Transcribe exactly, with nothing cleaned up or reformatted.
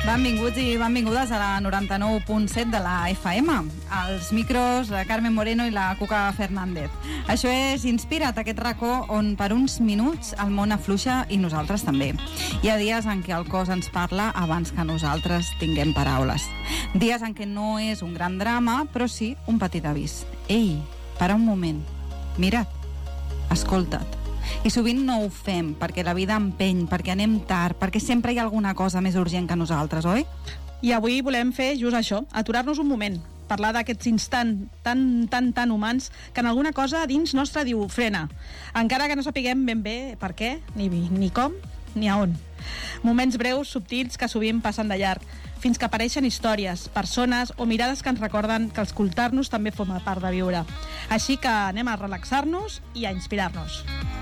Benvinguts i benvingudes a la noranta-nou punt set de la F M. Els micros de Carmen Moreno i la Cuca Fernández. Això és Inspira't, aquest racó on per uns minuts el món afluixa i nosaltres també. Hi ha dies en què el cos ens parla abans que nosaltres tinguem paraules. Dies en què no és un gran drama, però sí un petit avís. Ei, para un moment. Mira't, escolta't. I sovint no ho fem perquè la vida empeny, perquè anem tard, perquè sempre hi ha alguna cosa més urgent que nosaltres, oi? I avui volem fer just això, aturar-nos un moment, parlar d'aquests instants tan, tan, tan humans que en alguna cosa dins nostre diu frena, encara que no sapiguem ben bé per què, ni, ni com, ni a on. Moments breus, subtils, que sovint passen de llarg, fins que apareixen històries, persones o mirades que ens recorden que escoltar-nos també forma part de viure. Així que anem a relaxar-nos i a inspirar-nos.